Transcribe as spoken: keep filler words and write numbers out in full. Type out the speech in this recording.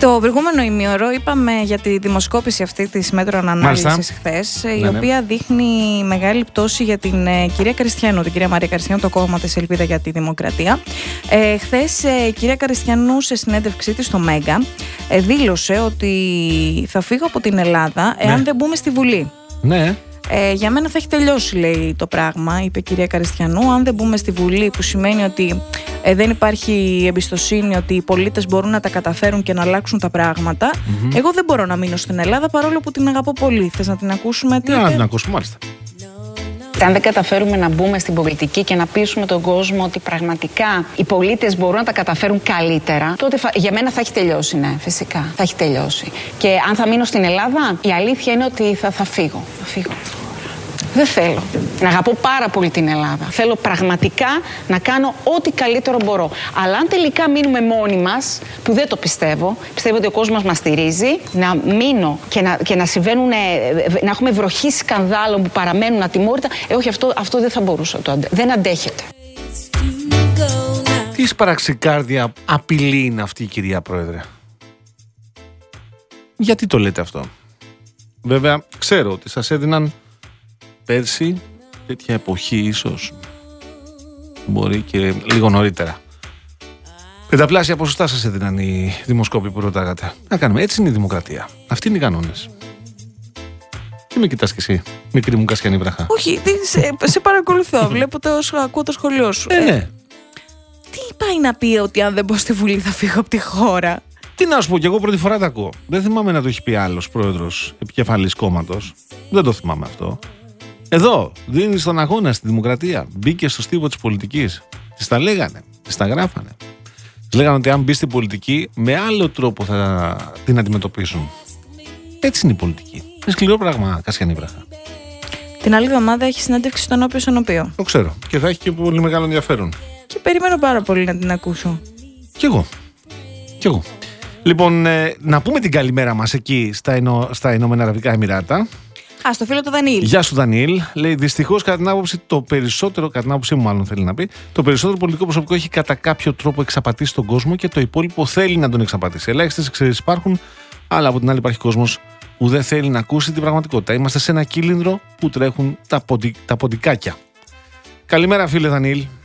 Στο προηγούμενο ημίωρο είπαμε για τη δημοσκόπηση αυτή της Μέτρων Ανάλυσης χθες, η ναι, οποία ναι. δείχνει μεγάλη πτώση για την ε, κυρία Κριστιανού, την κυρία Μαρία Κριστιανού, το κόμμα της Ελπίδα για τη Δημοκρατία. Ε, χθες ε, η κυρία Κριστιανού σε συνέντευξή της στο Μέγκα ε, δήλωσε ότι θα φύγω από την Ελλάδα εάν ναι. δεν μπούμε στη Βουλή. Ναι. Ε, για μένα θα έχει τελειώσει, λέει, το πράγμα, είπε η κυρία Κριστιανού. Αν δεν μπούμε στη Βουλή, που σημαίνει ότι ε, δεν υπάρχει εμπιστοσύνη ότι οι πολίτες μπορούν να τα καταφέρουν και να αλλάξουν τα πράγματα, mm-hmm. εγώ δεν μπορώ να μείνω στην Ελλάδα, παρόλο που την αγαπώ πολύ. Θες να την ακούσουμε? Ναι, να την ακούσουμε, μάλιστα. Αν δεν καταφέρουμε να μπούμε στην πολιτική και να πείσουμε τον κόσμο ότι πραγματικά οι πολίτες μπορούν να τα καταφέρουν καλύτερα, τότε για μένα θα έχει τελειώσει, ναι, φυσικά. Θα έχει τελειώσει. Και αν θα μείνω στην Ελλάδα, η αλήθεια είναι ότι θα, θα φύγω. Θα φύγω. Δεν θέλω. Να αγαπώ πάρα πολύ την Ελλάδα. Θέλω πραγματικά να κάνω ό,τι καλύτερο μπορώ. Αλλά αν τελικά μείνουμε μόνοι μας, που δεν το πιστεύω, πιστεύω ότι ο κόσμος μας στηρίζει, να μείνω και να, και να συμβαίνουν, να έχουμε βροχή σκανδάλων που παραμένουν ατιμόρυτα, ε, όχι, αυτό, αυτό δεν θα μπορούσα. Το αντε, δεν αντέχεται. Τι σπαραξικάρδια απειλή είναι αυτή η κυρία Πρόεδρε? Γιατί το λέτε αυτό? Βέβαια, ξέρω ότι σας έδιναν πέρσι, τέτοια εποχή ίσως, μπορεί και λίγο νωρίτερα, πενταπλάσια ποσοστά σας έδιναν οι δημοσκόποι που ρωτάγατε. Να κάνουμε, έτσι είναι η δημοκρατία. Αυτοί είναι οι κανόνες. Τι με κοιτάς κι εσύ, μικρή μου Κασιανή βραχά? Όχι, σε, σε παρακολουθώ, βλέπω το, ακούω το σχολείο σου. Ε, ναι. Ε, τι πάει να πει ότι αν δεν μπω στη Βουλή θα φύγω από τη χώρα? Τι να σου πω, κι εγώ πρώτη φορά τα ακούω. Δεν θυμάμαι να το έχει πει άλλος πρόεδρος επικεφαλής κόμματος. Δεν το θυμάμαι αυτό. Εδώ, δίνει στον αγώνα στη δημοκρατία. Μπήκε στο στίβο της πολιτικής. Της τα λέγανε, της τα γράφανε. Της λέγανε ότι αν μπει στην πολιτική, με άλλο τρόπο θα την αντιμετωπίσουν. Έτσι είναι η πολιτική. Είναι σκληρό πράγμα, Κασιανή βραχά. Την άλλη εβδομάδα έχει συνέντευξη στον Όποιο Ενωπείο. Το ξέρω. Και θα έχει και πολύ μεγάλο ενδιαφέρον. Και περιμένω πάρα πολύ να την ακούσω. Κι εγώ. Κι εγώ. Λοιπόν, ε, να πούμε την καλημέρα μας εκεί στα, Ηνω... στα Ηνωμένα Αραβικά Εμιράτα. Α, στο φίλο του Δανίλ. Γεια σου, Δανίλ. Λέει: δυστυχώς, κατά την άποψη, το περισσότερο, κατά την άποψή μου, μάλλον θέλει να πει, το περισσότερο πολιτικό προσωπικό έχει κατά κάποιο τρόπο εξαπατήσει τον κόσμο και το υπόλοιπο θέλει να τον εξαπατήσει. Ελάχιστες εξαιρέσεις υπάρχουν, αλλά από την άλλη υπάρχει κόσμος που δεν θέλει να ακούσει την πραγματικότητα. Είμαστε σε ένα κύλινδρο που τρέχουν τα, ποντι... τα ποντικάκια. Καλημέρα, φίλε Δανίλ.